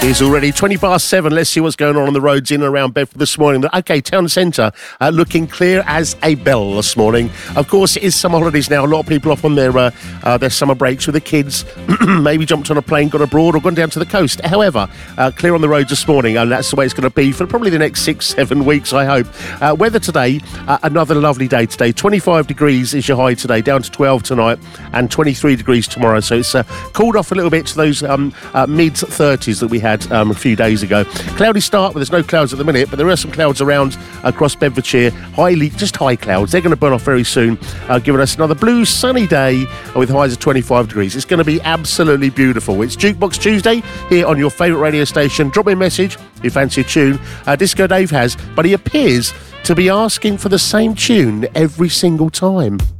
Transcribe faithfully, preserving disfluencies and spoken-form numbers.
It's already twenty past seven. Let's see what's going on on the roads in and around Bedford this morning. Okay, town centre uh, looking clear as a bell this morning. Of course, it is summer holidays now. A lot of people off on their uh, uh, their summer breaks with the kids. Maybe jumped on a plane, gone abroad, or gone down to the coast. However, uh, clear on the roads this morning, and that's the way it's going to be for probably the next six, seven weeks, I hope. Uh, weather today, uh, another lovely day today. twenty-five degrees is your high today, down to twelve tonight, and twenty-three degrees tomorrow. So it's uh, cooled off a little bit to those um, uh, mid thirties that we had um, a few days ago. Cloudy start, but there's no clouds at the minute, but there are some clouds around across Bedfordshire. Highly, just high clouds. They're going to burn off very soon, uh, giving us another blue, sunny day with highs of twenty-five degrees. It's going to be absolutely beautiful. It's Jukebox Tuesday here on your favourite radio station. Drop me a message if you fancy a tune. Uh, Disco Dave has, but he appears to be asking for the same tune every single time.